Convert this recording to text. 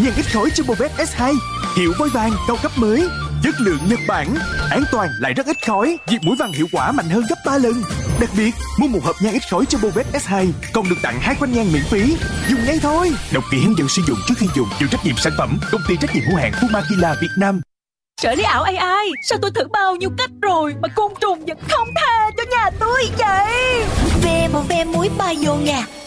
nhang ít khói Turbovet S2. Hiệu vôi vàng cao cấp mới, chất lượng Nhật Bản, an toàn lại rất ít khói, diệt muỗi vằn hiệu quả mạnh hơn gấp 3 lần. Đặc biệt, mua một hộp nhang ít khói Turbovet S2 còn được tặng 2 khoanh nhang miễn phí. Dùng ngay thôi. Đọc kỹ hướng dẫn sử dụng trước khi dùng. Chịu trách nhiệm sản phẩm, công ty trách nhiệm hữu hạn Fumakila Việt Nam. Trợ lý ảo AI, sao tôi thử bao nhiêu cách rồi mà côn trùng vẫn không tha cho nhà tôi vậy? Ve một ve muối bio nha,